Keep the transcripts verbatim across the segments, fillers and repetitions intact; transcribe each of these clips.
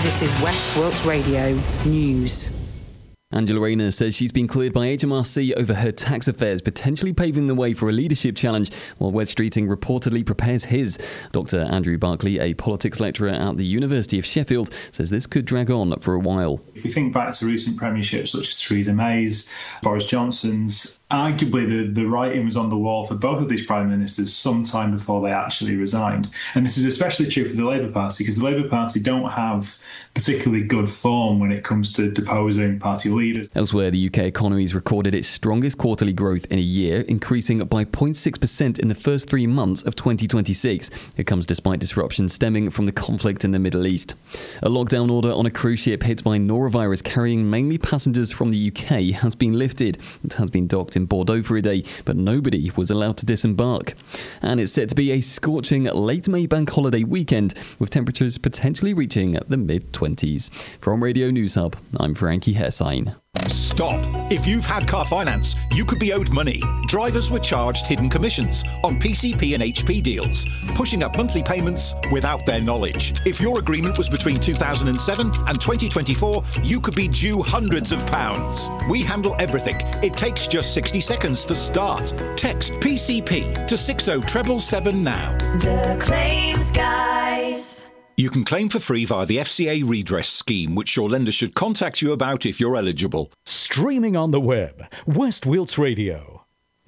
This is West Wilts Radio News. Angela Rayner says she's been cleared by H M R C over her tax affairs, potentially paving the way for a leadership challenge, while Wes Streeting reportedly prepares his. Doctor Andrew Barclay, a politics lecturer at the University of Sheffield, says this could drag on for a while. If we think back to recent premierships such as Theresa May's, Boris Johnson's, arguably the, the writing was on the wall for both of these prime ministers some time before they actually resigned. And this is especially true for the Labour Party, because the Labour Party don't have particularly good form when it comes to deposing party leaders. Elsewhere, the U K economy has recorded its strongest quarterly growth in a year, increasing by zero point six percent in the first three months of twenty twenty-six. It comes despite disruption stemming from the conflict in the Middle East. A lockdown order on a cruise ship hit by norovirus carrying mainly passengers from the U K has been lifted. It has been docked in Bordeaux for a day, but nobody was allowed to disembark. And it's set to be a scorching late May bank holiday weekend, with temperatures potentially reaching the mid-twenties. From Radio News Hub, I'm Frankie Hessine. Stop! If you've had car finance, you could be owed money. Drivers were charged hidden commissions on P C P and H P deals, pushing up monthly payments without their knowledge. If your agreement was between two thousand seven and twenty twenty-four, you could be due hundreds of pounds. We handle everything. It takes just sixty seconds to start. Text P C P to six oh seven seven now. The Claims Guys. You can claim for free via the F C A redress scheme, which your lender should contact you about if you're eligible. Streaming on the web, West Wilts Radio.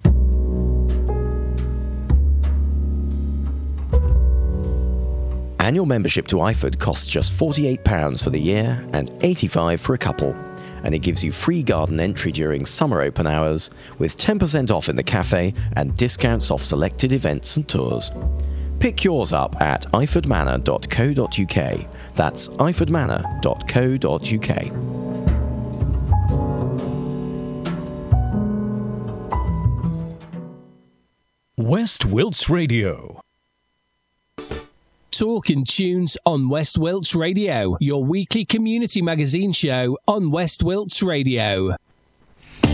Annual membership to I F O D costs just forty-eight pounds for the year and eighty-five pounds for a couple. And it gives you free garden entry during summer open hours, with ten percent off in the cafe and discounts off selected events and tours. Pick yours up at iford manor dot co dot uk. That's iford manor dot co dot uk. West Wilts Radio. Talk and Tunes on West Wilts Radio, your weekly community magazine show on West Wilts Radio.